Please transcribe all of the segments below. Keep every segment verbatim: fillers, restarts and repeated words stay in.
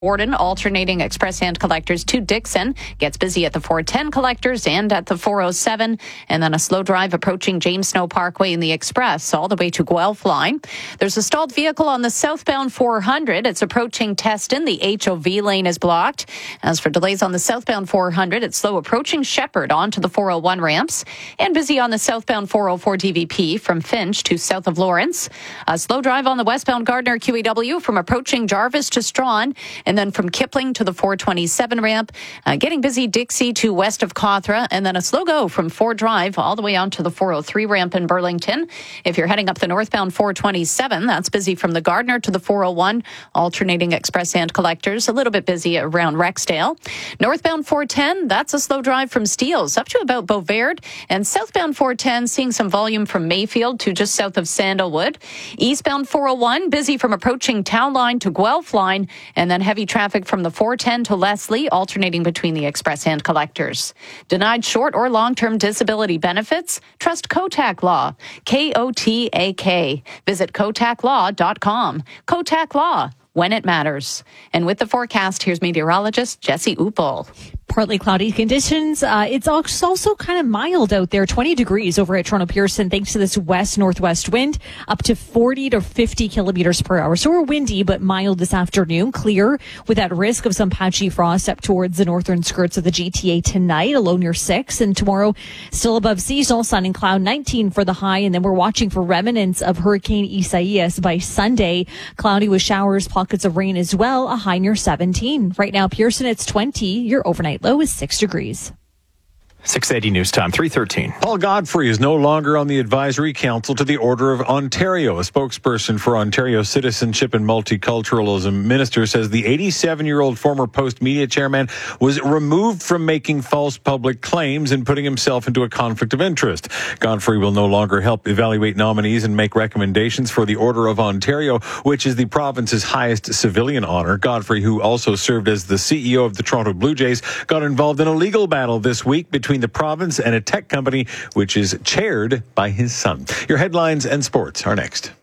Borden, alternating express hand collectors to Dixon. Gets busy at the four ten collectors and at the four oh seven. And then a slow drive approaching James Snow Parkway in the express all the way to Guelph line. There's a stalled vehicle on the southbound four hundred. It's approaching Teston. The H O V lane is blocked. As for delays on the southbound four hundred, it's slow approaching Shepherd onto the four oh one ramps. And busy on the southbound four oh four D V P from Finch to south of Lawrence. A slow drive on the westbound Gardner Q E W from approaching Jarvis to Strawn. And then from Kipling to the four twenty-seven ramp, uh, getting busy Dixie to west of Cawthra, and then a slow go from Ford Drive all the way on to the four oh three ramp in Burlington. If you're heading up the northbound four twenty-seven, that's busy from the Gardner to the four oh one, alternating express and collectors, a little bit busy around Rexdale. Northbound four ten, that's a slow drive from Steeles up to about Beauvard, and southbound four ten seeing some volume from Mayfield to just south of Sandalwood. Eastbound four oh one, busy from approaching Town Line to Guelph Line, and then heavy traffic from the four ten to Leslie, alternating between the express and collectors. Denied short or long-term disability benefits? Trust Kotak Law. K O T A K. Visit kotak law dot com. Kotak Law, when it matters. And with the forecast, here's meteorologist Jesse Uppel. Partly cloudy conditions. Uh, it's also kind of mild out there, twenty degrees over at Toronto Pearson, thanks to this west-northwest wind, up to forty to fifty kilometers per hour. So we're windy, but mild this afternoon, clear with that risk of some patchy frost up towards the northern skirts of the G T A tonight, a low near six. And tomorrow, still above seasonal, sun and cloud, nineteen for the high. And then we're watching for remnants of Hurricane Isaias by Sunday. Cloudy with showers, pockets of rain as well, a high near seventeen. Right now, Pearson, it's twenty. Your overnight low is six degrees. six eighty news time, three thirteen. Paul Godfrey is no longer on the advisory council to the Order of Ontario. A spokesperson for Ontario Citizenship and Multiculturalism minister says the eighty-seven-year-old former Post media chairman was removed from making false public claims and putting himself into a conflict of interest. Godfrey will no longer help evaluate nominees and make recommendations for the Order of Ontario, which is the province's highest civilian honor. Godfrey, who also served as the C E O of the Toronto Blue Jays, got involved in a legal battle this week between the province and a tech company which is chaired by his son. Your headlines and sports are next.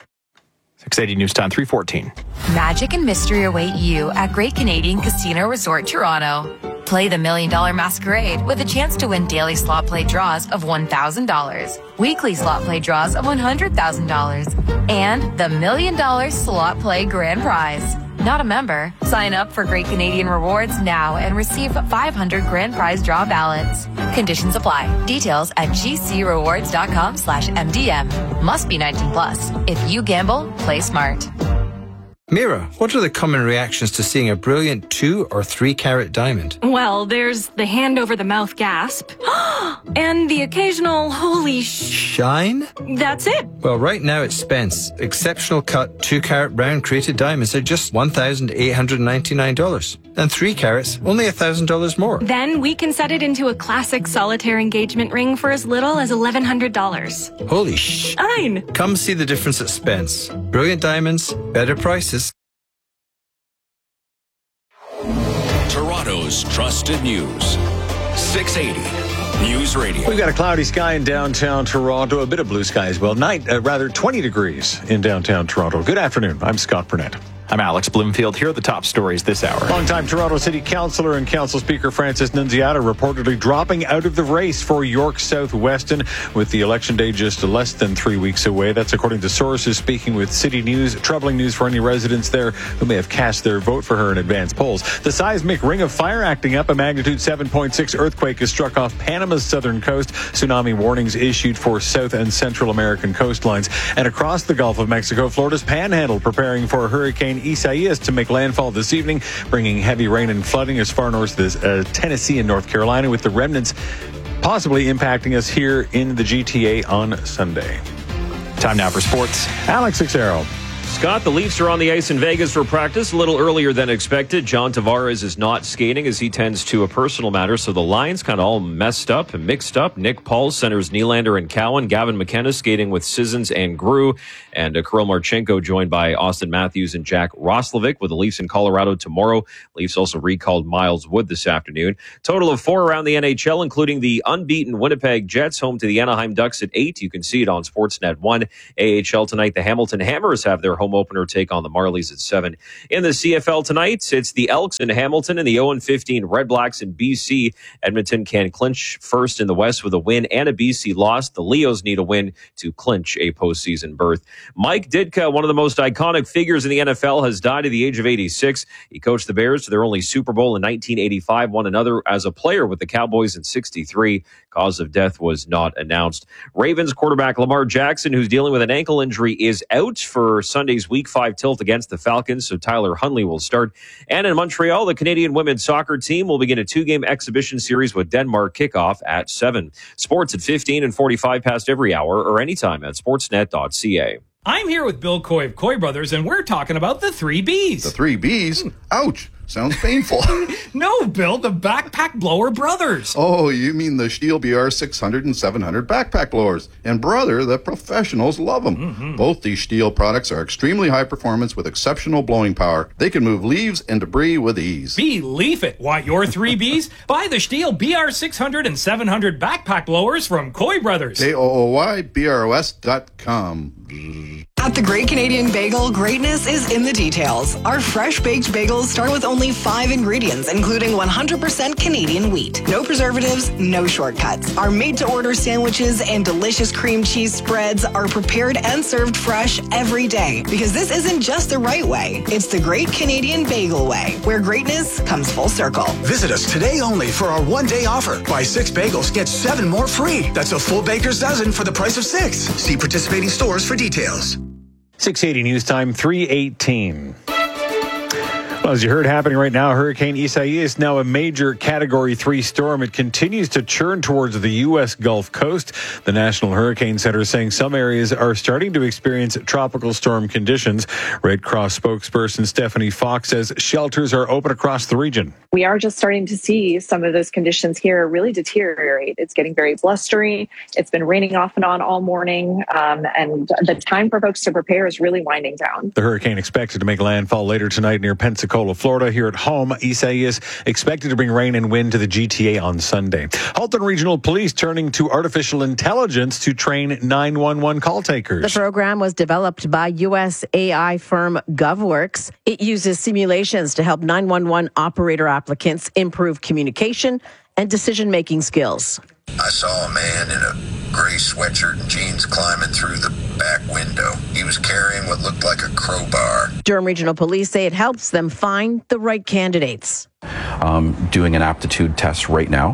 six eighty news time, three fourteen. Magic and mystery await you at Great Canadian Casino Resort Toronto. Play the Million Dollar Masquerade with a chance to win daily slot play draws of one thousand dollars, weekly slot play draws of one hundred thousand dollars, and the Million Dollar Slot Play Grand Prize. Not a member? Sign up for Great Canadian Rewards now and receive five hundred grand prize draw ballots. Conditions apply. Details at gcrewards.com slash MDM. Must be nineteen plus. If you gamble, play smart. Mira, what are the common reactions to seeing a brilliant two or three carat diamond? Well, there's the hand over the mouth gasp and the occasional holy sh... Shine? That's it. Well, right now at Spence, exceptional cut two carat round crated diamonds are just one thousand eight hundred ninety-nine dollars. And three carats, only one thousand dollars more. Then we can set it into a classic solitaire engagement ring for as little as eleven hundred dollars. Holy sh... Fine. Come see the difference at Spence. Brilliant diamonds, better prices. Toronto's trusted news. six eighty News Radio. We've got a cloudy sky in downtown Toronto, a bit of blue sky as well. Night, uh, rather twenty degrees in downtown Toronto. Good afternoon. I'm Scott Burnett. I'm Alex Bloomfield. Here are the top stories this hour. Longtime Toronto City Councillor and Council Speaker Francis Nunziata reportedly dropping out of the race for York South Weston with the election day just less than three weeks away. That's according to sources speaking with City News. Troubling news for any residents there who may have cast their vote for her in advance polls. The seismic ring of fire acting up. A magnitude seven point six earthquake has struck off Panama's southern coast. Tsunami warnings issued for South and Central American coastlines. And across the Gulf of Mexico, Florida's Panhandle preparing for Hurricane Isaias to make landfall this evening, bringing heavy rain and flooding as far north as uh, Tennessee and North Carolina, with the remnants possibly impacting us here in the G T A on Sunday. Time now for sports. Alex Xero. Scott, the Leafs are on the ice in Vegas for practice a little earlier than expected. John Tavares is not skating as he tends to a personal matter, so the lines kind of all messed up and mixed up. Nick Paul centers Nylander and Cowan. Gavin McKenna skating with Sissons and Grew. And uh, Kirill Marchenko joined by Austin Matthews and Jack Roslovic with the Leafs in Colorado tomorrow. Leafs also recalled Miles Wood this afternoon. Total of four around the N H L, including the unbeaten Winnipeg Jets home to the Anaheim Ducks at eight. You can see it on Sportsnet one. A H L tonight, the Hamilton Hammers have their home opener take on the Marlies at seven. In the C F L tonight, it's the Elks in Hamilton and the oh and fifteen Red Blacks in B C. Edmonton can clinch first in the West with a win and a B C loss. The Leos need a win to clinch a postseason berth. Mike Ditka, one of the most iconic figures in the N F L, has died at the age of eighty-six. He coached the Bears to their only Super Bowl in nineteen eighty-five, won another as a player with the Cowboys in sixty-three. Cause of death was not announced. Ravens quarterback Lamar Jackson, who's dealing with an ankle injury, is out for Sunday's Week five tilt against the Falcons, so Tyler Huntley will start. And in Montreal, the Canadian women's soccer team will begin a two-game exhibition series with Denmark kickoff at seven. Sports at fifteen and forty-five past every hour or anytime at sportsnet dot c a. I'm here with Bill Coy of Coy Brothers, and we're talking about the three Bs. The three Bs? Ouch. Sounds painful. No, Bill, the Backpack Blower Brothers. Oh, you mean the Stihl B R six hundred and seven hundred backpack blowers. And brother, the professionals love them. Mm-hmm. Both these Stihl products are extremely high performance with exceptional blowing power. They can move leaves and debris with ease. Believe it. Why, your three Bs? Buy the Stihl B R six hundred and seven hundred backpack blowers from Coy Brothers. K O O Y B R O S dot com. At the Great Canadian Bagel, greatness is in the details. Our fresh baked bagels start with only five ingredients, including one hundred percent Canadian wheat. No preservatives, no shortcuts. Our made-to-order sandwiches and delicious cream cheese spreads are prepared and served fresh every day. Because this isn't just the right way, it's the Great Canadian Bagel way, where greatness comes full circle. Visit us today only for our one-day offer. Buy six bagels, get seven more free. That's a full baker's dozen for the price of six. See participating stores for details. six eighty News Time, three eighteen. Well, as you heard happening right now, Hurricane Isaias, now a major Category three storm. It continues to churn towards the U S Gulf Coast. The National Hurricane Center is saying some areas are starting to experience tropical storm conditions. Red Cross spokesperson Stephanie Fox says shelters are open across the region. We are just starting to see some of those conditions here really deteriorate. It's getting very blustery. It's been raining off and on all morning, um, and the time for folks to prepare is really winding down. The hurricane expected to make landfall later tonight near Pensacola, Florida. Here at home, Isaias expected to bring rain and wind to the G T A on Sunday. Halton Regional Police turning to artificial intelligence to train nine one one call takers. The program was developed by U S A I firm GovWorks. It uses simulations to help nine one one operator applicants improve communication and decision-making skills. I saw a man in a gray sweatshirt and jeans climbing through the back window. He was carrying what looked like a crowbar. Durham Regional Police say it helps them find the right candidates. Um, doing an aptitude test right now.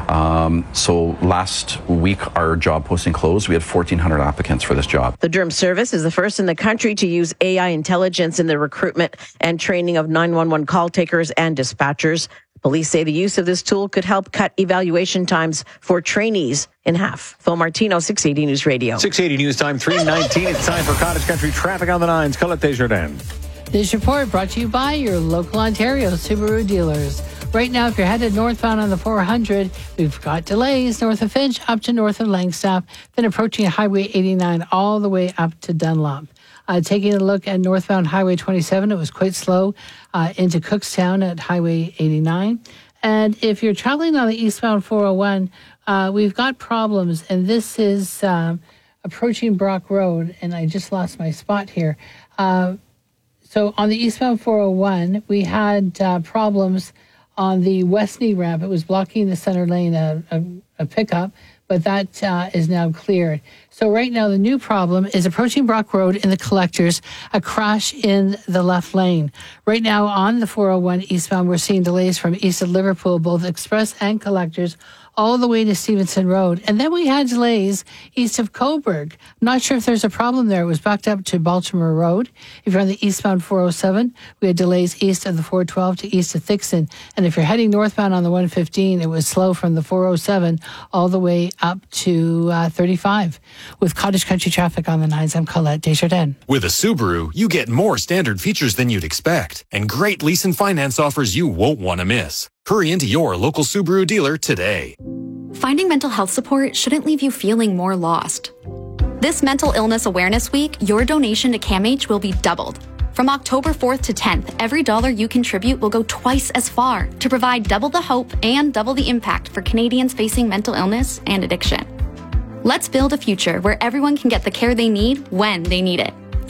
Um, so last week, our job posting closed. We had fourteen hundred applicants for this job. The Durham service is the first in the country to use A I intelligence in the recruitment and training of nine one one call takers and dispatchers. Police say the use of this tool could help cut evaluation times for trainees in half. Phil Martino, six eighty News Radio. six eighty News Time, three nineteen. It's time for Cottage Country traffic on the nines. Colette Desjardins. This report brought to you by your local Ontario Subaru dealers. Right now, if you're headed northbound on the four hundred, we've got delays north of Finch up to north of Langstaff, then approaching Highway eighty-nine all the way up to Dunlop. Uh, taking a look at northbound Highway twenty-seven, it was quite slow uh, into Cookstown at Highway eighty-nine. And if you're traveling on the eastbound four oh one, uh, we've got problems, and this is um, approaching Brock Road, and I just lost my spot here. Uh, so on the eastbound four oh one, we had uh, problems on the west knee ramp. It was blocking the center lane, a, a, a pickup, but that uh, is now cleared. So right now, the new problem is approaching Brock Road in the collectors, a crash in the left lane. Right now on the four oh one eastbound, we're seeing delays from east of Liverpool, both express and collectors, all the way to Stevenson Road. And then we had delays east of Coburg. Not sure if there's a problem there. It was backed up to Baltimore Road. If you're on the eastbound four oh seven, we had delays east of the four twelve to east of Thixon. And if you're heading northbound on the one fifteen, it was slow from the four oh seven all the way up to uh, thirty-five. With Cottage Country traffic on the nines, I'm Colette Desjardins. With a Subaru, you get more standard features than you'd expect and great lease and finance offers you won't want to miss. Hurry into your local Subaru dealer today. Finding mental health support shouldn't leave you feeling more lost. This Mental Illness Awareness Week, your donation to CAMH will be doubled. From October fourth to tenth, every dollar you contribute will go twice as far to provide double the hope and double the impact for Canadians facing mental illness and addiction. Let's build a future where everyone can get the care they need when they need it.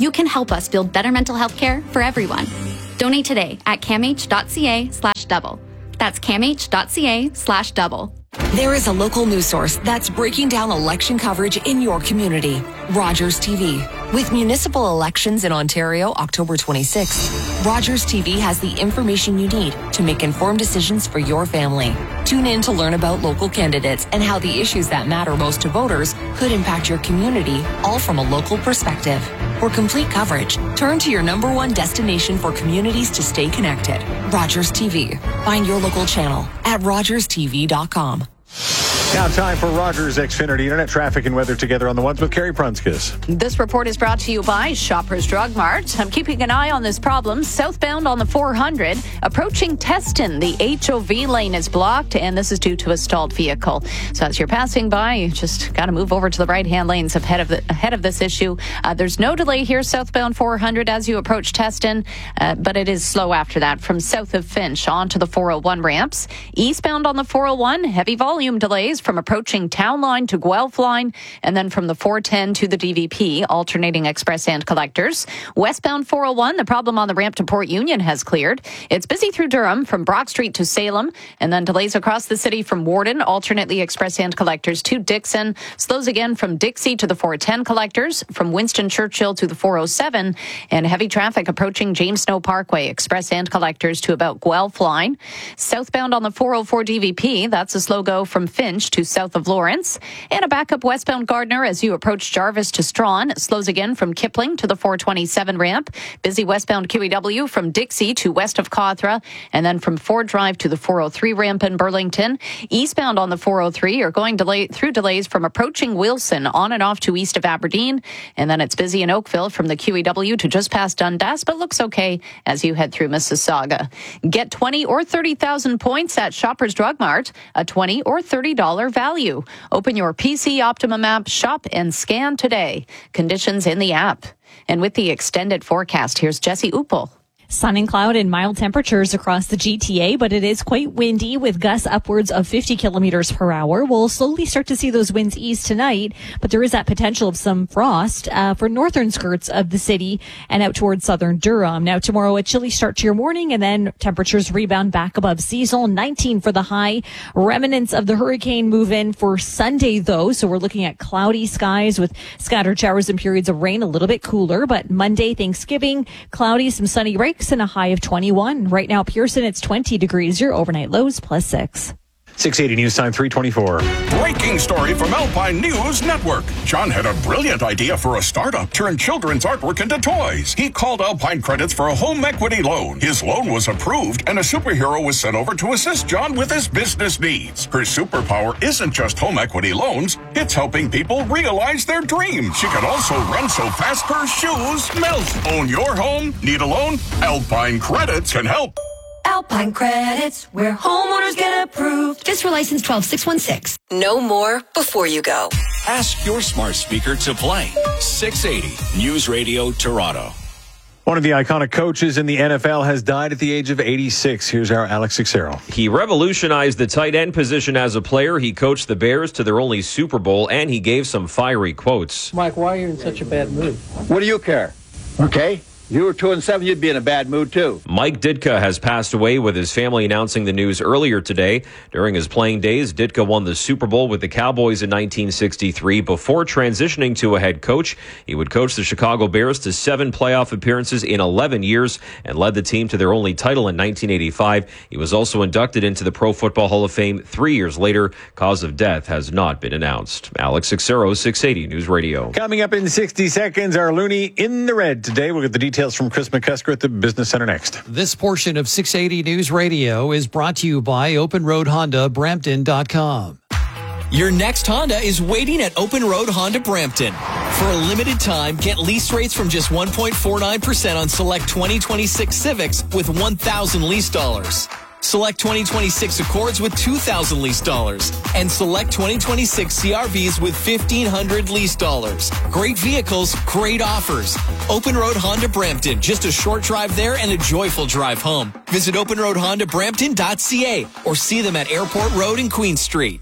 You can help us build better mental health care for everyone. Donate today at camh.ca slash double. That's camh.ca slash double. There is a local news source that's breaking down election coverage in your community. Rogers T V. With municipal elections in Ontario October twenty-sixth, Rogers T V has the information you need to make informed decisions for your family. Tune in to learn about local candidates and how the issues that matter most to voters could impact your community, all from a local perspective. For complete coverage, turn to your number one destination for communities to stay connected. Rogers T V. Find your local channel at rogers t v dot com. Now time for Rogers Xfinity Internet traffic and weather together on the ones with Carrie Prunskis. This report is brought to you by Shoppers Drug Mart. I'm keeping an eye on this problem. Southbound on the four hundred, approaching Teston, the H O V lane is blocked, and this is due to a stalled vehicle. So as you're passing by, you just got to move over to the right-hand lanes ahead of the, ahead of this issue. Uh, there's no delay here southbound four hundred as you approach Teston, uh, but it is slow after that from south of Finch onto the four oh one ramps. Eastbound on the four oh one, heavy volume delays from approaching Town Line to Guelph Line, and then from the four ten to the D V P, alternating express and collectors. Westbound four oh one, the problem on the ramp to Port Union has cleared. It's busy through Durham from Brock Street to Salem, and then delays across the city from Warden, alternately express and collectors to Dixon. Slows again from Dixie to the four ten collectors, from Winston Churchill to the four oh seven, and heavy traffic approaching James Snow Parkway, express and collectors to about Guelph Line. Southbound on the four oh four D V P, that's a slow go from Finch to south of Lawrence, and a backup westbound Gardner as you approach Jarvis to Strawn. Slows again from Kipling to the four twenty-seven ramp. Busy westbound Q E W from Dixie to west of Cawthra, and then from Ford Drive to the four oh three ramp in Burlington. Eastbound on the four oh three are going delay through delays from approaching Wilson on and off to east of Aberdeen, and then it's busy in Oakville from the Q E W to just past Dundas, but looks okay as you head through Mississauga. Get twenty or thirty thousand points at Shoppers Drug Mart, a twenty or thirty dollars value. Open your P C Optimum app, shop and scan today. Conditions in the app. And with the extended forecast, here's Jesse Uppel. Sun and cloud and mild temperatures across the G T A, but it is quite windy with gusts upwards of fifty kilometers per hour. We'll slowly start to see those winds ease tonight, but there is that potential of some frost uh, for northern skirts of the city and out towards southern Durham. Now tomorrow, a chilly start to your morning, and then temperatures rebound back above seasonal. nineteen for the high. Remnants of the hurricane move in for Sunday, though, so we're looking at cloudy skies with scattered showers and periods of rain, a little bit cooler. But Monday, Thanksgiving, cloudy, some sunny breaks, and a high of twenty-one. Right now, Pearson, it's twenty degrees. Your overnight lows plus six. six eighty News Time, three twenty-four. Breaking story from Alpine News Network. John had a brilliant idea for a startup. Turn children's artwork into toys. He called Alpine Credits for a home equity loan. His loan was approved, and a superhero was sent over to assist John with his business needs. Her superpower isn't just home equity loans. It's helping people realize their dreams. She can also run so fast her shoes melt. Own your home? Need a loan? Alpine Credits can help. Alpine Credits, where homeowners get approved. Just for license twelve six one six. Know more before you go. Ask your smart speaker to play six eighty News Radio Toronto. One of the iconic coaches in the N F L has died at the age of eighty-six. Here's our Alex Sixero. He revolutionized the tight end position as a player. He coached the Bears to their only Super Bowl, and he gave some fiery quotes. Mike, why are you in such a bad mood? What do you care? Okay. You were two and seven, you'd be in a bad mood, too. Mike Ditka has passed away, with his family announcing the news earlier today. During his playing days, Ditka won the Super Bowl with the Cowboys in nineteen sixty-three. Before transitioning to a head coach, he would coach the Chicago Bears to seven playoff appearances in eleven years and led the team to their only title in nineteen eighty-five. He was also inducted into the Pro Football Hall of Fame three years later. Cause of death has not been announced. Alex Sixero, six eighty News Radio. Coming up in sixty seconds, our Looney in the red today. We'll get the details from Chris McCusker at the Business Center next. This portion of six eighty News Radio is brought to you by Open Road Honda Brampton dot com. Your next Honda is waiting at Open Road Honda Brampton. For a limited time, get lease rates from just one point four nine percent on select twenty twenty-six Civics with one thousand lease dollars. Select twenty twenty-six Accords with two thousand lease dollars. And select twenty twenty-six C R Vs with fifteen hundred lease dollars. Great vehicles, great offers. Open Road Honda Brampton. Just a short drive there and a joyful drive home. Visit open road honda brampton dot c a or see them at Airport Road and Queen Street.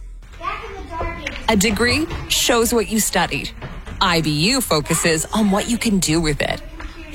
A degree shows what you studied. I B U focuses on what you can do with it.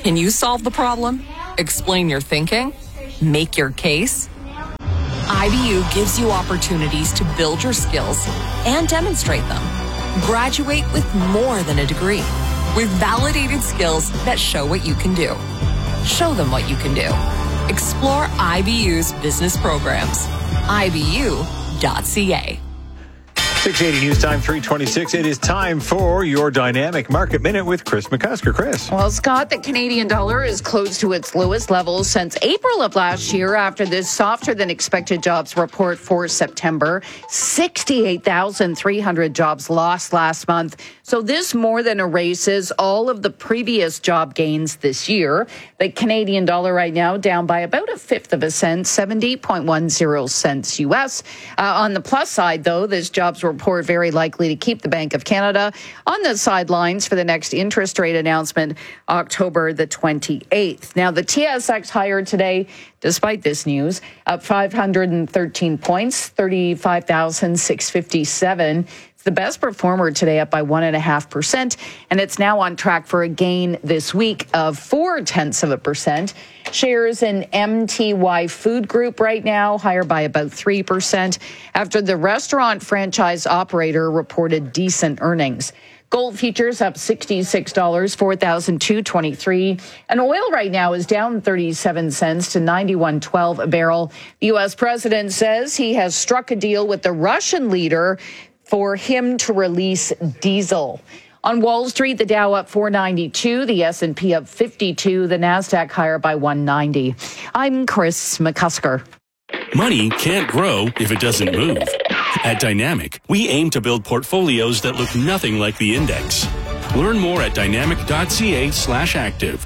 Can you solve the problem? Explain your thinking? Make your case? I B U gives you opportunities to build your skills and demonstrate them. Graduate with more than a degree, with validated skills that show what you can do. Show them what you can do. Explore I B U's business programs. I B U dot C A. six eighty News Time, three twenty-six. It is time for your Dynamic Market Minute with Chris McCusker. Chris. Well, Scott, the Canadian dollar is close to its lowest levels since April of last year after this softer than expected jobs report for September. sixty-eight thousand three hundred jobs lost last month. So this more than erases all of the previous job gains this year. The Canadian dollar right now down by about a fifth of a cent, seventy point one zero cents U S. Uh, on the plus side, though, this jobs report very likely to keep the Bank of Canada on the sidelines for the next interest rate announcement, October the twenty-eighth. Now, the T S X higher today, despite this news, up five hundred thirteen points, thirty-five thousand six hundred fifty-seven. It's the best performer today, up by one and a half percent, and it's now on track for a gain this week of four tenths of a percent. Shares in M T Y Food Group right now higher by about three percent after the restaurant franchise operator reported decent earnings. Gold futures up sixty-six dollars, four thousand two hundred twenty-three dollars. And oil right now is down thirty-seven cents to ninety-one twelve a barrel. The U S president says he has struck a deal with the Russian leader for him to release diesel. On Wall Street, the Dow up four ninety-two, the S and P up fifty-two, the NASDAQ higher by one ninety. I'm Chris McCusker. Money can't grow if it doesn't move. At Dynamic, we aim to build portfolios that look nothing like the index. Learn more at dynamic.ca slash active.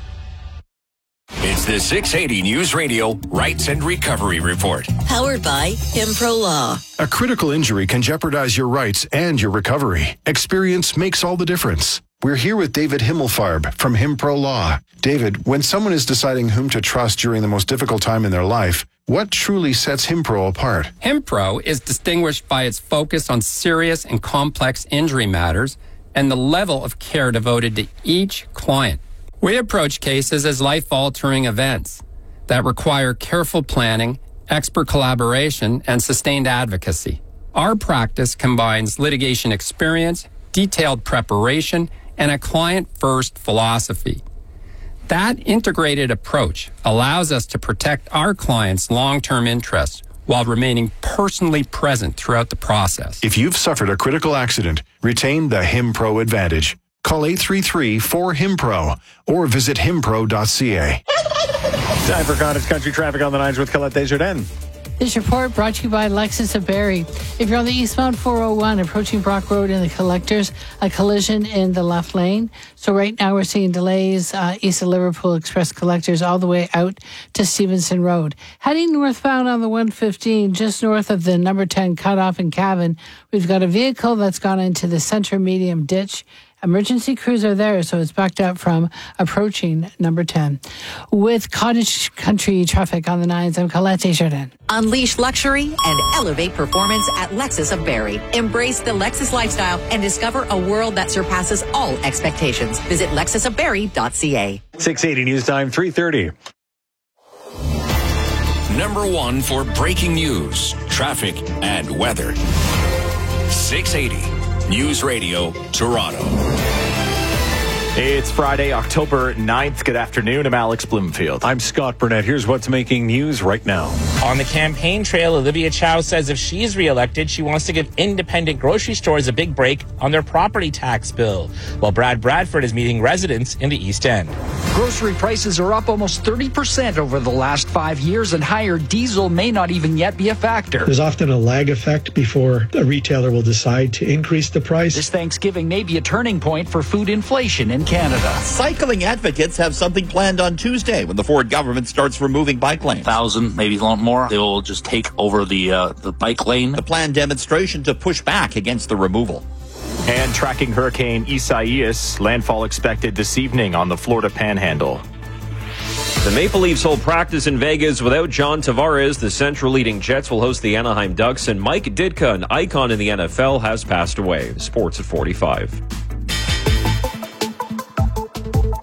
It's the six eighty News Radio Rights and Recovery Report. Powered by Himpro Law. A critical injury can jeopardize your rights and your recovery. Experience makes all the difference. We're here with David Himmelfarb from Himpro Law. David, when someone is deciding whom to trust during the most difficult time in their life, what truly sets Himpro apart? Himpro is distinguished by its focus on serious and complex injury matters and the level of care devoted to each client. We approach cases as life-altering events that require careful planning, expert collaboration, and sustained advocacy. Our practice combines litigation experience, detailed preparation, and a client-first philosophy. That integrated approach allows us to protect our clients' long-term interests while remaining personally present throughout the process. If you've suffered a critical accident, retain the Himpro advantage. Call eight three three, four, H I M P R O or visit himpro dot c a. Time for Cottage Country Traffic on the Nines with Colette Desjardins. This report brought to you by Lexus of Barrie. If you're on the eastbound four oh one approaching Brock Road in the Collectors, a collision in the left lane. So right now we're seeing delays uh, east of Liverpool Express Collectors all the way out to Stevenson Road. Heading northbound on the one fifteen, just north of the number ten cutoff in Cavan, we've got a vehicle that's gone into the center medium ditch. Emergency crews are there, so it's backed up from approaching number ten. With Cottage Country Traffic on the Nines, I'm Colette Desjardins. Unleash luxury and elevate performance at Lexus of Barrie. Embrace the Lexus lifestyle and discover a world that surpasses all expectations. Visit lexus of barrie dot c a. six eighty News Time, three thirty. Number one for breaking news, traffic, and weather. six eighty News Radio, Toronto. It's Friday, October ninth. Good afternoon. I'm Alex Bloomfield. I'm Scott Burnett. Here's what's making news right now. On the campaign trail, Olivia Chow says if she is reelected, she wants to give independent grocery stores a big break on their property tax bill, while Brad Bradford is meeting residents in the East End. Grocery prices are up almost thirty percent over the last five years, and higher diesel may not even yet be a factor. There's often a lag effect before a retailer will decide to increase the price. This Thanksgiving may be a turning point for food inflation in Canada. Cycling advocates have something planned on Tuesday when the Ford government starts removing bike lanes. Thousand, maybe a lot more. They will just take over the uh, the bike lane. The planned demonstration to push back against the removal. And tracking Hurricane Isaias, landfall expected this evening on the Florida Panhandle. The Maple Leafs hold practice in Vegas without John Tavares. The Central leading Jets will host the Anaheim Ducks, and Mike Ditka, an icon in the N F L, has passed away. Sports at forty-five. A team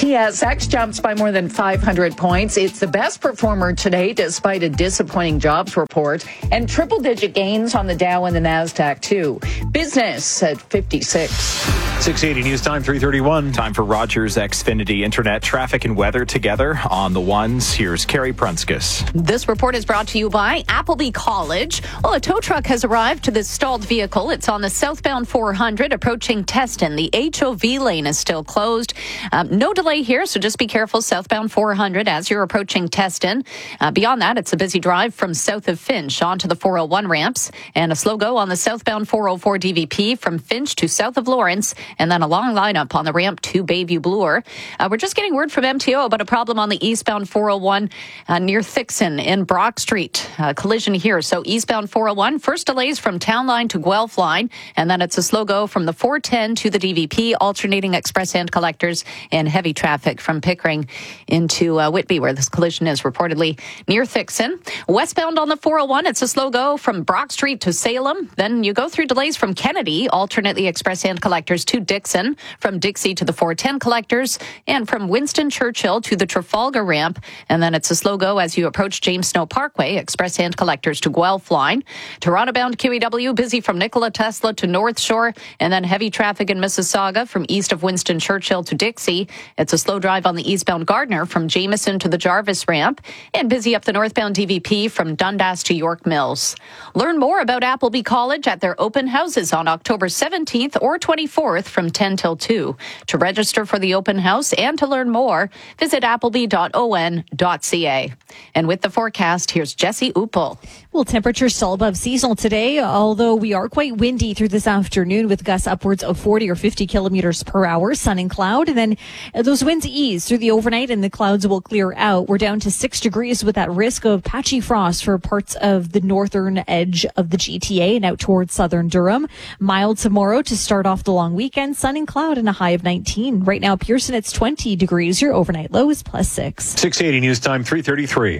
T S X jumps by more than five hundred points. It's the best performer today despite a disappointing jobs report, and triple-digit gains on the Dow and the Nasdaq too. Business at fifty-six. six eighty News Time, three thirty-one. Time for Rogers Xfinity Internet traffic and weather together on the ones. Here's Carrie Prunskis. This report is brought to you by Appleby College. Well, a tow truck has arrived to this stalled vehicle. It's on the southbound four hundred approaching Teston. The H O V lane is still closed. Um, no delay here, so just be careful southbound four hundred as you're approaching Teston. Uh, beyond that, it's a busy drive from south of Finch onto the four oh one ramps, and a slow go on the southbound four oh four D V P from Finch to south of Lawrence, and then a long lineup on the ramp to Bayview Bloor. Uh, we're just getting word from M T O about a problem on the eastbound four oh one uh, near Thixon in Brock Street. Uh, collision here. So eastbound four oh one, first delays from Town Line to Guelph Line, and then it's a slow go from the four ten to the D V P, alternating express and collectors, and heavy traffic from Pickering into uh, Whitby, where this collision is reportedly near Thixon. Westbound on the four oh one, it's a slow go from Brock Street to Salem. Then you go through delays from Kennedy, alternately express and collectors to Dixon, from Dixie to the four ten collectors, and from Winston Churchill to the Trafalgar ramp. And then it's a slow go as you approach James Snow Parkway, express and collectors to Guelph Line. Toronto-bound Q E W, busy from Nikola Tesla to North Shore, and then heavy traffic in Mississauga from east of Winston Churchill to Dixie. It's a slow drive on the eastbound Gardner from Jameson to the Jarvis ramp, and busy up the northbound D V P from Dundas to York Mills. Learn more about Appleby College at their open houses on October seventeenth or twenty-fourth from ten till two. To register for the open house and to learn more, visit appleby dot o n dot c a. And with the forecast, here's Jesse Uppel. Well, temperatures still above seasonal today, although we are quite windy through this afternoon with gusts upwards of forty or fifty kilometers per hour, sun and cloud. And then those winds ease through the overnight and the clouds will clear out. We're down to six degrees with that risk of patchy frost for parts of the northern edge of the G T A and out towards southern Durham. Mild tomorrow to start off the long weekend, sun and cloud and a high of nineteen. Right now, Pearson, it's twenty degrees. Your overnight low is plus six. six eighty News Time, three thirty-three.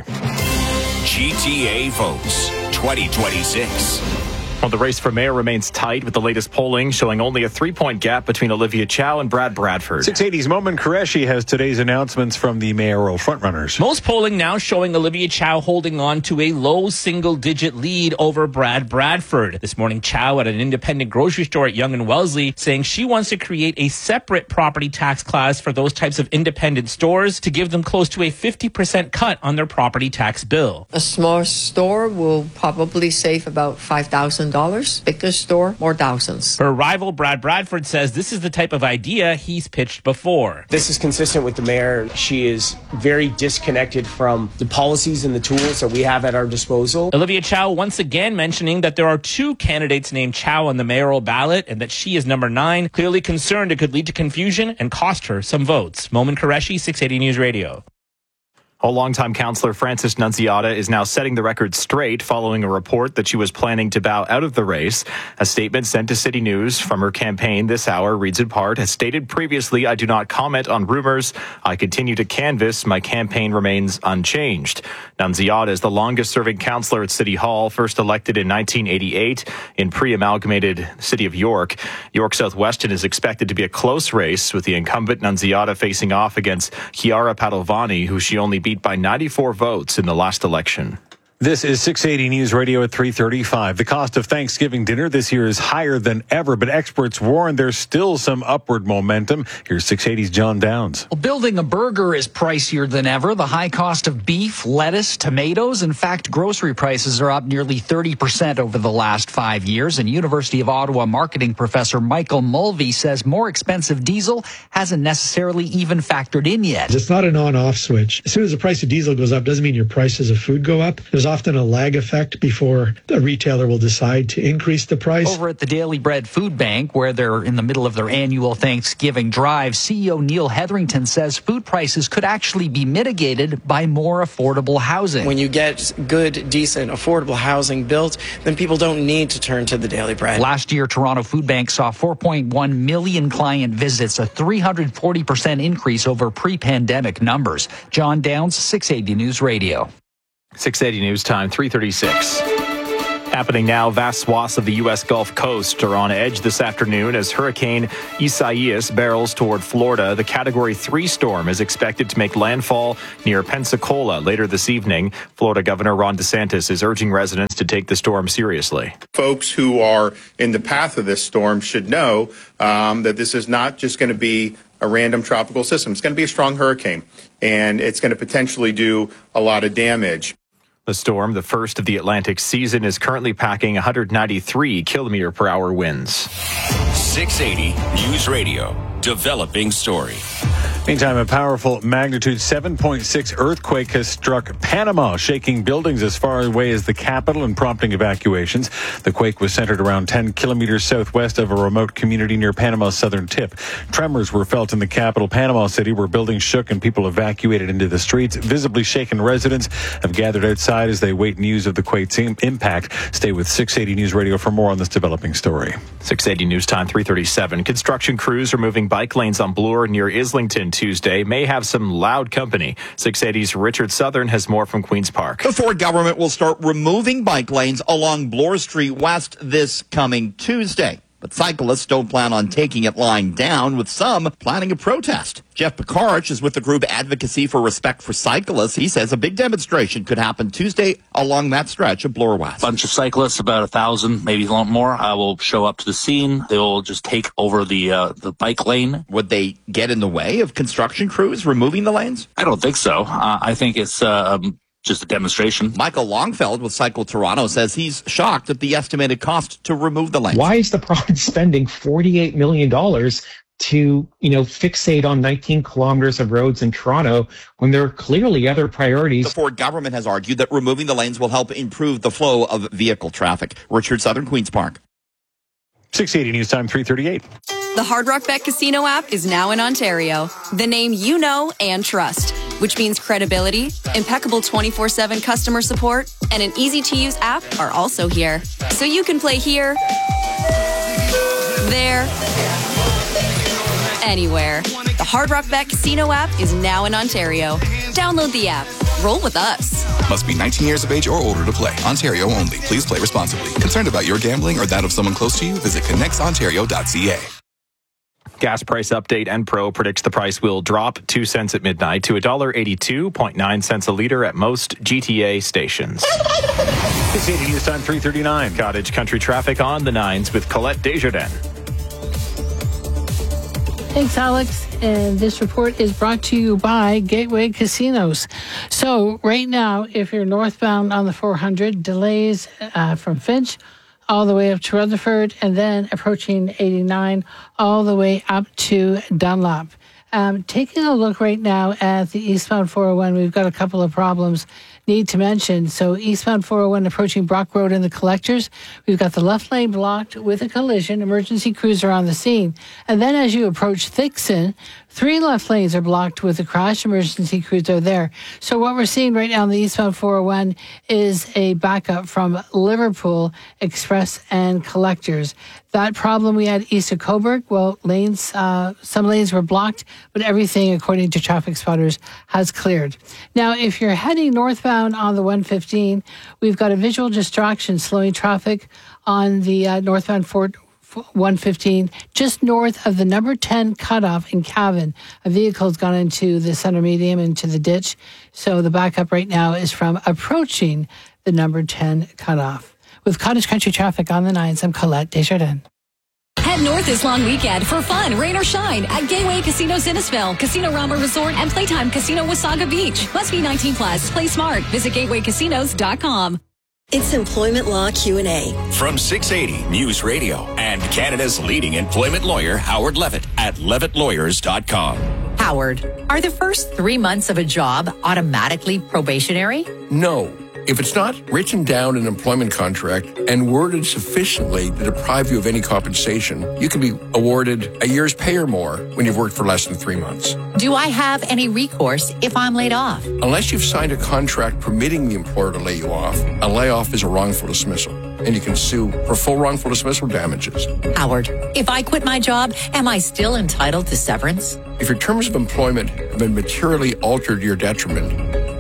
G T A votes twenty twenty-six. Well, the race for mayor remains tight with the latest polling showing only a three-point gap between Olivia Chow and Brad Bradford. six eighty's Momin Qureshi has today's announcements from the mayoral frontrunners. Most polling now showing Olivia Chow holding on to a low single-digit lead over Brad Bradford. This morning, Chow at an independent grocery store at Yonge and Wellesley saying she wants to create a separate property tax class for those types of independent stores to give them close to a fifty percent cut on their property tax bill. A small store will probably save about five thousand dollars. Bigger store, more thousands. Her rival, Brad Bradford, says this is the type of idea he's pitched before. This is consistent with the mayor. She is very disconnected from the policies and the tools that we have at our disposal. Olivia Chow once again mentioning that there are two candidates named Chow on the mayoral ballot and that she is number nine, clearly concerned it could lead to confusion and cost her some votes. Momin Qureshi, six eighty News Radio. A longtime councillor Frances Nunziata is now setting the record straight following a report that she was planning to bow out of the race. A statement sent to City News from her campaign this hour reads in part, as stated previously, I do not comment on rumors. I continue to canvass. My campaign remains unchanged. Nunziata is the longest serving councillor at City Hall, first elected in nineteen eighty-eight in pre-amalgamated City of York. York South Weston is expected to be a close race, with the incumbent Nunziata facing off against Chiara Padovani, who she only beat by ninety-four votes in the last election. This is six eighty News Radio at three thirty-five. The cost of Thanksgiving dinner this year is higher than ever, but experts warn there's still some upward momentum. Here's six eighty's John Downs. Well, building a burger is pricier than ever. The high cost of beef, lettuce, tomatoes. In fact, grocery prices are up nearly thirty percent over the last five years. And University of Ottawa marketing professor Michael Mulvey says more expensive diesel hasn't necessarily even factored in yet. It's not an on-off switch. As soon as the price of diesel goes up, doesn't mean your prices of food go up. There's often a lag effect before a retailer will decide to increase the price. Over at the Daily Bread Food Bank, where they're in the middle of their annual Thanksgiving drive, C E O Neil Hetherington says food prices could actually be mitigated by more affordable housing. When you get good, decent, affordable housing built, then people don't need to turn to the Daily Bread. Last year, Toronto Food Bank saw four point one million client visits, a three hundred forty percent increase over pre-pandemic numbers. John Downs, six eighty News Radio. six eighty News Time, three thirty-six. Happening now, vast swaths of the U S Gulf Coast are on edge this afternoon as Hurricane Isaias barrels toward Florida. The Category three storm is expected to make landfall near Pensacola later this evening. Florida Governor Ron DeSantis is urging residents to take the storm seriously. Folks who are in the path of this storm should know um, that this is not just going to be a random tropical system. It's going to be a strong hurricane, and it's going to potentially do a lot of damage. The storm, the first of the Atlantic season, is currently packing one hundred ninety-three kilometer per hour winds. six eighty News Radio, developing story. Meantime, a powerful magnitude seven point six earthquake has struck Panama, shaking buildings as far away as the capital and prompting evacuations. The quake was centered around ten kilometers southwest of a remote community near Panama's southern tip. Tremors were felt in the capital, Panama City, where buildings shook and people evacuated into the streets. Visibly shaken residents have gathered outside as they wait news of the quake's impact. Stay with six eighty News Radio for more on this developing story. six eighty News Time, three thirty-seven. Construction crews are moving bike lanes on Bloor near Islington Tuesday. May have some loud company. six eighty's Richard Southern has more from Queen's Park. The Ford government will start removing bike lanes along Bloor Street West this coming Tuesday. But cyclists don't plan on taking it lying down, with some planning a protest. Jeff Picarch is with the group Advocacy for Respect for Cyclists. He says a big demonstration could happen Tuesday along that stretch of Bloor West. A bunch of cyclists, about a thousand, maybe a lot more, uh, will show up to the scene. They will just take over the uh, the bike lane. Would they get in the way of construction crews removing the lanes? I don't think so. Uh, I think it's uh, um, just a demonstration. Michael Longfeld with Cycle Toronto says he's shocked at the estimated cost to remove the lanes. Why is the province spending forty-eight million dollars to, you know, fixate on nineteen kilometers of roads in Toronto when there are clearly other priorities? The Ford government has argued that removing the lanes will help improve the flow of vehicle traffic. Richard Southern, Queen's Park. six eighty News Time, three thirty-eight. The Hard Rock Bet Casino app is now in Ontario. The name you know and trust, which means credibility, impeccable twenty-four seven customer support, and an easy-to-use app are also here. So you can play here, there, anywhere. The Hard Rock Bet Casino app is now in Ontario. Download the app. Roll with us. Must be nineteen years of age or older to play. Ontario only. Please play responsibly. Concerned about your gambling or that of someone close to you? Visit connects ontario dot c a. Gas price update. Enpro predicts the price will drop two cents at midnight to one dollar eighty-two point nine cents a litre at most G T A stations. six eighty News Time, three thirty-nine. Cottage Country traffic on the nines with Colette Desjardins. Thanks, Alex. And this report is brought to you by Gateway Casinos. So right now, if you're northbound on the four hundred, delays uh, from Finch all the way up to Rutherford, and then approaching eighty-nine all the way up to Dunlop. Um, taking a look right now at the eastbound four oh one, we've got a couple of problems need to mention. So eastbound four oh one approaching Brock Road and the Collectors, we've got the left lane blocked with a collision. Emergency crews are on the scene. And then as you approach Thixon, three left lanes are blocked with a crash. Emergency crews are there. So what we're seeing right now on the eastbound four oh one is a backup from Liverpool Express and Collectors. That problem we had east of Coburg, well, lanes, uh, some lanes were blocked, but everything, according to traffic spotters, has cleared. Now, if you're heading northbound on the one fifteen, we've got a visual distraction slowing traffic on the uh, northbound Fort one fifteen, just north of the number ten cutoff in Cavan. A vehicle has gone into the center medium, into the ditch. So the backup right now is from approaching the number ten cutoff. With Cottage Country traffic on the nines, I'm Colette Desjardins. Head north this long weekend for fun, rain or shine, at Gateway Casino Innisfil, Casino Rama Resort, and Playtime Casino Wasaga Beach. Must be nineteen plus. Play smart. Visit gateway casinos dot com. It's Employment Law Q and A. From six eighty News Radio and Canada's leading employment lawyer, Howard Levitt, at levitt lawyers dot com. Howard, are the first three months of a job automatically probationary? No. If it's not written down in an employment contract and worded sufficiently to deprive you of any compensation, you can be awarded a year's pay or more when you've worked for less than three months. Do I have any recourse if I'm laid off? Unless you've signed a contract permitting the employer to lay you off, a layoff is a wrongful dismissal, and you can sue for full wrongful dismissal damages. Howard, if I quit my job, am I still entitled to severance? If your terms of employment have been materially altered to your detriment,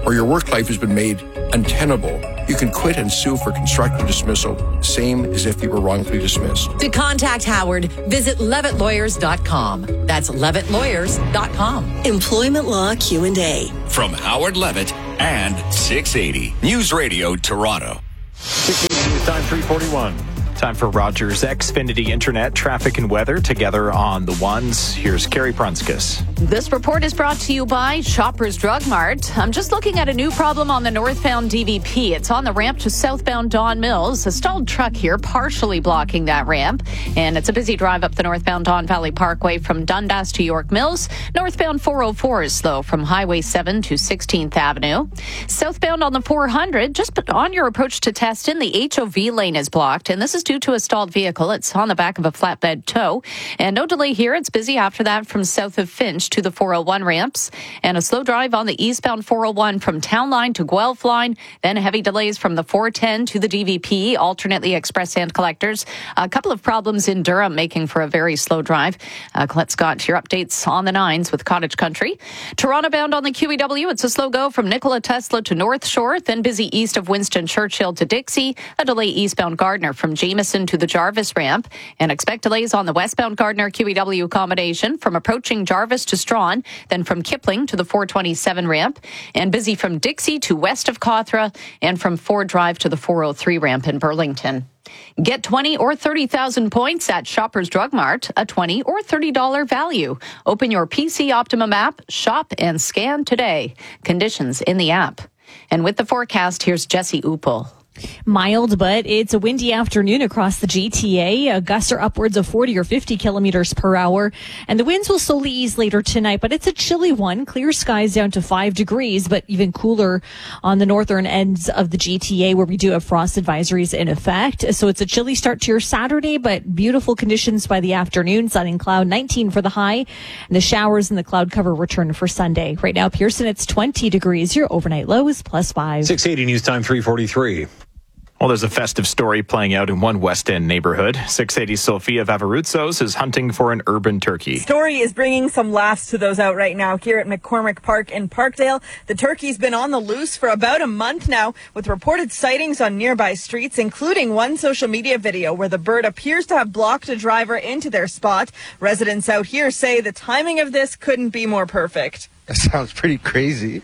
or your work life has been made untenable, you can quit and sue for constructive dismissal, same as if you were wrongfully dismissed. To contact Howard, visit levitt lawyers dot com. That's levitt lawyers dot com. Employment Law Q and A. From Howard Levitt and six eighty News Radio Toronto. six eighty News Time, three forty-one. Time for Rogers Xfinity Internet, traffic and weather together on the ones. Here's Carrie Prunskis. This report is brought to you by Shoppers Drug Mart. I'm just looking at a new problem on the northbound D V P. It's on the ramp to southbound Don Mills. A stalled truck here partially blocking that ramp. And it's a busy drive up the northbound Don Valley Parkway from Dundas to York Mills. Northbound four oh four is slow from Highway seven to sixteenth Avenue. Southbound on the four hundred, just on your approach to Teston, the H O V lane is blocked. And this is due to a stalled vehicle. It's on the back of a flatbed tow. And no delay here. It's busy after that from south of Finch to the four oh one ramps. And a slow drive on the eastbound four oh one from Town Line to Guelph Line. Then heavy delays from the four ten to the D V P, alternately express and collectors. A couple of problems in Durham making for a very slow drive. Uh, Colette Scott, your updates on the nines with Cottage Country. Toronto bound on the Q E W. It's a slow go from Nikola Tesla to North Shore. Then busy east of Winston Churchill to Dixie. A delay eastbound Gardner from Jameson to the Jarvis ramp. And expect delays on the westbound Gardner Q E W combination from approaching Jarvis to Strawn, then from Kipling to the four twenty-seven ramp. And busy from Dixie to west of Cawthra and from Ford Drive to the four oh three ramp in Burlington. Get twenty or thirty thousand points at Shoppers Drug Mart, a twenty or thirty dollars value. Open your P C Optimum app, shop and scan today. Conditions in the app. And with the forecast, here's Jesse Upel. Mild, but it's a windy afternoon across the G T A. Uh, gusts are upwards of forty or fifty kilometers per hour. And the winds will slowly ease later tonight, but it's a chilly one. Clear skies down to five degrees, but even cooler on the northern ends of the G T A where we do have frost advisories in effect. So it's a chilly start to your Saturday, but beautiful conditions by the afternoon. Sun and cloud, nineteen for the high. And the showers and the cloud cover return for Sunday. Right now, Pearson, it's twenty degrees. Your overnight low is plus five. six eighty News Time, three forty-three. Well, there's a festive story playing out in one West End neighborhood. six eighty Sophia Vavarutsos is hunting for an urban turkey. Story is bringing some laughs to those out right now here at McCormick Park in Parkdale. The turkey's been on the loose for about a month now, with reported sightings on nearby streets, including one social media video where the bird appears to have blocked a driver into their spot. Residents out here say the timing of this couldn't be more perfect. That sounds pretty crazy.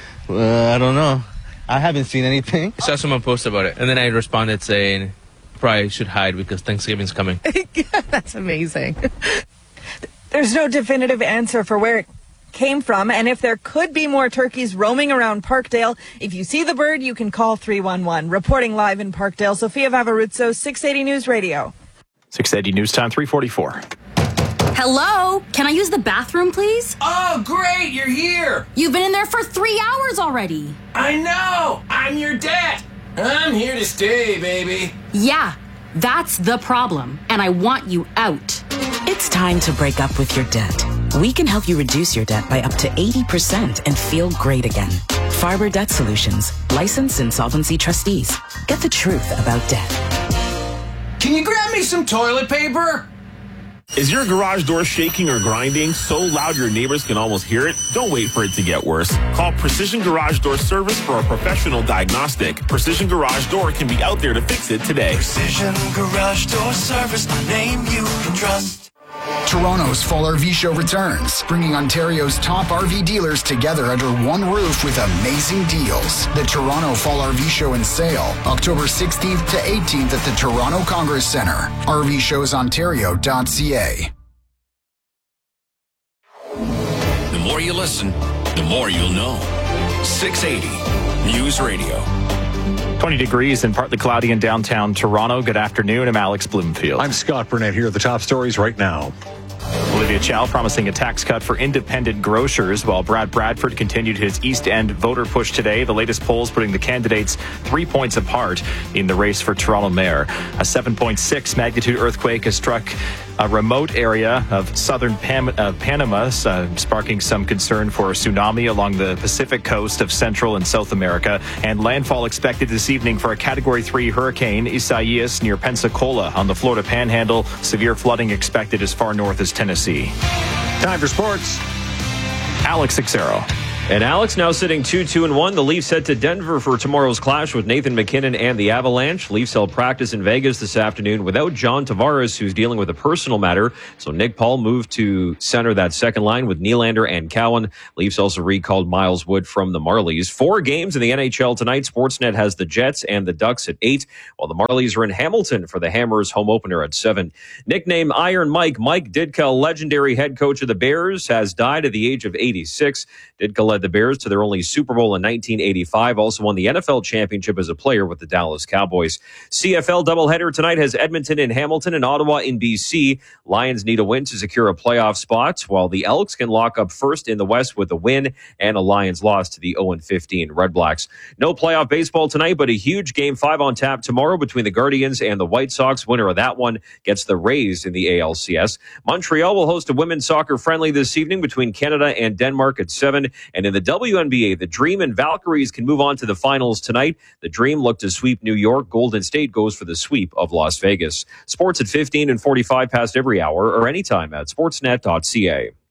Uh, I don't know. I haven't seen anything. I saw someone post about it, and then I responded saying, probably should hide because Thanksgiving's coming. That's amazing. There's no definitive answer for where it came from, and if there could be more turkeys roaming around Parkdale, if you see the bird, you can call three one one. Reporting live in Parkdale, Sophia Vavarutso, six eighty News Radio. six eighty News Time, three forty-four. Hello? Can I use the bathroom, please? Oh, great, you're here. You've been in there for three hours already. I know. I'm your dad. I'm here to stay, baby. Yeah, that's the problem, and I want you out. It's time to break up with your debt. We can help you reduce your debt by up to eighty percent and feel great again. Farber Debt Solutions, licensed insolvency trustees. Get the truth about debt. Can you grab me some toilet paper? Is your garage door shaking or grinding so loud your neighbors can almost hear it? Don't wait for it to get worse. Call Precision Garage Door Service for a professional diagnostic. Precision Garage Door can be out there to fix it today. Precision Garage Door Service, a name you can trust. Toronto's Fall R V Show returns, bringing Ontario's top R V dealers together under one roof with amazing deals. The Toronto Fall R V Show and Sale, October sixteenth to eighteenth at the Toronto Congress Centre. R V shows ontario dot c a. The more you listen, the more you'll know. six eighty News Radio. twenty degrees and partly cloudy in downtown Toronto. Good afternoon. I'm Alex Bloomfield. I'm Scott Burnett. Here are the top stories right now. Olivia Chow promising a tax cut for independent grocers, while Brad Bradford continued his East End voter push today. The latest polls putting the candidates three points apart in the race for Toronto mayor. A seven point six magnitude earthquake has struck a remote area of southern Pam- uh, Panama, uh, sparking some concern for a tsunami along the Pacific coast of Central and South America. And landfall expected this evening for a Category three hurricane, Isaias, near Pensacola on the Florida Panhandle. Severe flooding expected as far north as Tennessee. Time for sports. Alex Xero. And Alex now sitting two two and one. The Leafs head to Denver for tomorrow's clash with Nathan McKinnon and the Avalanche. Leafs held practice in Vegas this afternoon without John Tavares, who's dealing with a personal matter. So Nick Paul moved to center that second line with Nylander and Cowan. Leafs also recalled Miles Wood from the Marlies. Four games in the N H L tonight. Sportsnet has the Jets and the Ducks at eight, while the Marlies are in Hamilton for the Hammers home opener at seven. Nicknamed Iron Mike, Mike Ditka, legendary head coach of the Bears, has died at the age of eighty-six. Ditka led the Bears to their only Super Bowl in nineteen eighty-five, also won the N F L championship as a player with the Dallas Cowboys. C F L doubleheader tonight has Edmonton in Hamilton and Ottawa in B C. Lions need a win to secure a playoff spot, while the Elks can lock up first in the West with a win and a Lions loss to the oh and fifteen Red Blacks. No playoff baseball tonight, but a huge Game five on tap tomorrow between the Guardians and the White Sox. Winner of that one gets the Rays in the A L C S. Montreal will host a women's soccer friendly this evening between Canada and Denmark at seven. And in the W N B A, the Dream and Valkyries can move on to the finals tonight. The Dream look to sweep New York. Golden State goes for the sweep of Las Vegas. Sports at fifteen and forty-five past every hour or anytime at sportsnet dot c a.